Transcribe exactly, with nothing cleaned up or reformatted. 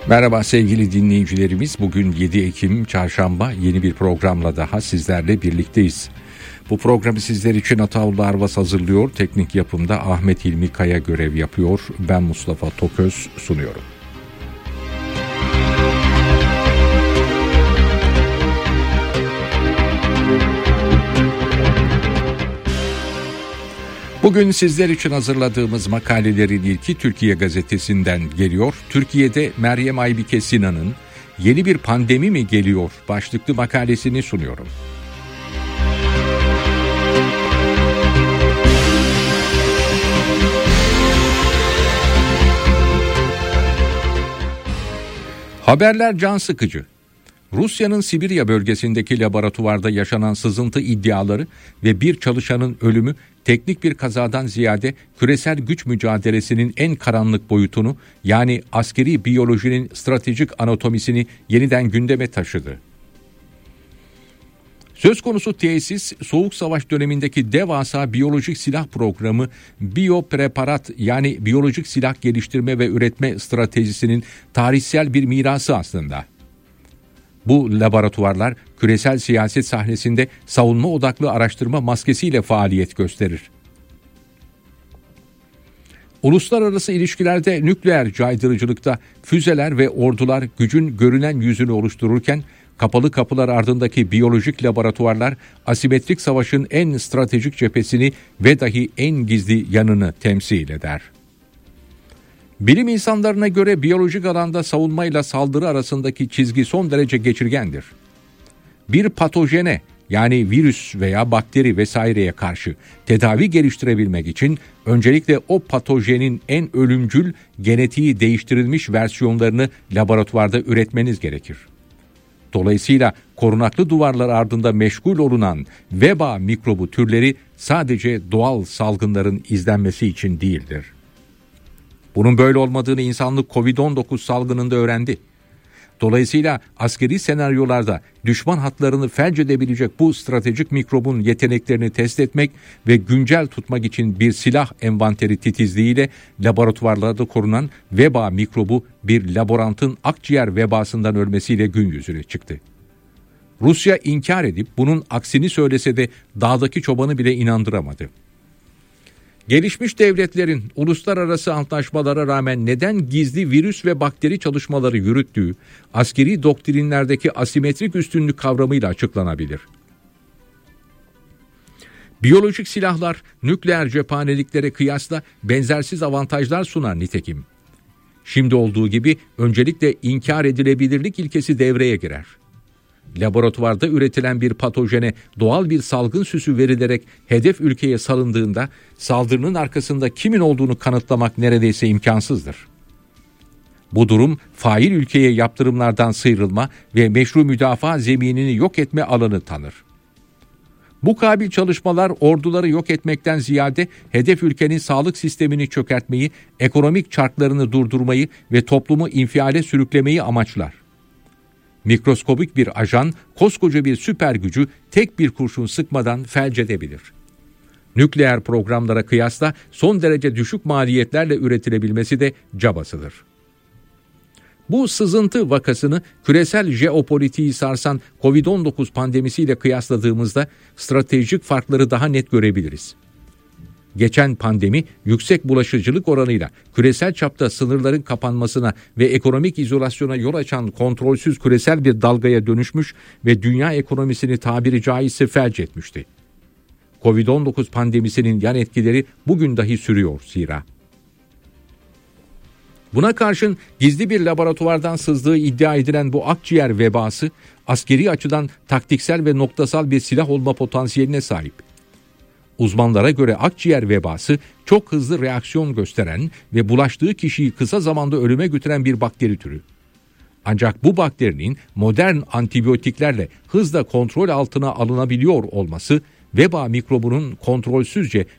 Merhaba sevgili dinleyicilerimiz. Bugün yedi Ekim Çarşamba, yeni bir programla daha sizlerle birlikteyiz. Bu programı sizler için Ataullah Arvas hazırlıyor. Teknik yapımda Ahmet Hilmi Kaya görev yapıyor. Ben Mustafa Toköz sunuyorum. Bugün sizler için hazırladığımız makalelerin ilki Türkiye Gazetesi'nden geliyor. Türkiye'de Meryem Aybike Sinan'ın "Yeni bir pandemi mi geliyor?" başlıklı makalesini sunuyorum. Haberler can sıkıcı. Rusya'nın Sibirya bölgesindeki laboratuvarda yaşanan sızıntı iddiaları ve bir çalışanın ölümü teknik bir kazadan ziyade küresel güç mücadelesinin en karanlık boyutunu, yani askeri biyolojinin stratejik anatomisini yeniden gündeme taşıdı. Söz konusu tesis, Soğuk Savaş dönemindeki devasa biyolojik silah programı Biopreparat, yani biyolojik silah geliştirme ve üretme stratejisinin tarihsel bir mirası aslında. Bu laboratuvarlar küresel siyaset sahnesinde savunma odaklı araştırma maskesiyle faaliyet gösterir. Uluslararası ilişkilerde nükleer caydırıcılıkta füzeler ve ordular gücün görünen yüzünü oluştururken, kapalı kapılar ardındaki biyolojik laboratuvarlar asimetrik savaşın en stratejik cephesini ve dahi en gizli yanını temsil eder. Bilim insanlarına göre biyolojik alanda savunmayla saldırı arasındaki çizgi son derece geçirgendir. Bir patojene, yani virüs veya bakteri vesaireye karşı tedavi geliştirebilmek için öncelikle o patojenin en ölümcül, genetiği değiştirilmiş versiyonlarını laboratuvarda üretmeniz gerekir. Dolayısıyla korunaklı duvarlar ardında meşgul olunan veba mikrobu türleri sadece doğal salgınların izlenmesi için değildir. Bunun böyle olmadığını insanlık kovid on dokuz salgınında öğrendi. Dolayısıyla askeri senaryolarda düşman hatlarını felç edebilecek bu stratejik mikrobun yeteneklerini test etmek ve güncel tutmak için bir silah envanteri titizliğiyle laboratuvarlarda korunan veba mikrobu bir laborantın akciğer vebasından ölmesiyle gün yüzüne çıktı. Rusya inkar edip bunun aksini söylese de dağdaki çobanı bile inandıramadı. Gelişmiş devletlerin uluslararası antlaşmalara rağmen neden gizli virüs ve bakteri çalışmaları yürüttüğü askeri doktrinlerdeki asimetrik üstünlük kavramıyla açıklanabilir. Biyolojik silahlar nükleer cephaneliklere kıyasla benzersiz avantajlar sunar nitekim. Şimdi olduğu gibi öncelikle inkar edilebilirlik ilkesi devreye girer. Laboratuvarda üretilen bir patojene doğal bir salgın süsü verilerek hedef ülkeye salındığında saldırının arkasında kimin olduğunu kanıtlamak neredeyse imkansızdır. Bu durum fail ülkeye yaptırımlardan sıyrılma ve meşru müdafaa zeminini yok etme alanı tanır. Bu kabil çalışmalar orduları yok etmekten ziyade hedef ülkenin sağlık sistemini çökertmeyi, ekonomik çarklarını durdurmayı ve toplumu infiale sürüklemeyi amaçlar. Mikroskobik bir ajan koskoca bir süper gücü tek bir kurşun sıkmadan felç edebilir. Nükleer programlara kıyasla son derece düşük maliyetlerle üretilebilmesi de cabasıdır. Bu sızıntı vakasını küresel jeopolitiği sarsan kovid on dokuz pandemisiyle kıyasladığımızda stratejik farkları daha net görebiliriz. Geçen pandemi yüksek bulaşıcılık oranıyla küresel çapta sınırların kapanmasına ve ekonomik izolasyona yol açan kontrolsüz küresel bir dalgaya dönüşmüş ve dünya ekonomisini tabiri caizse felç etmişti. kovid on dokuz pandemisinin yan etkileri bugün dahi sürüyor zira. Buna karşın gizli bir laboratuvardan sızdığı iddia edilen bu akciğer vebası askeri açıdan taktiksel ve noktasal bir silah olma potansiyeline sahip. Uzmanlara göre akciğer vebası çok hızlı reaksiyon gösteren ve bulaştığı kişiyi kısa zamanda ölüme götüren bir bakteri türü. Ancak bu bakterinin modern antibiyotiklerle hızla kontrol altına alınabiliyor olması, veba mikrobunun kontrolsüzce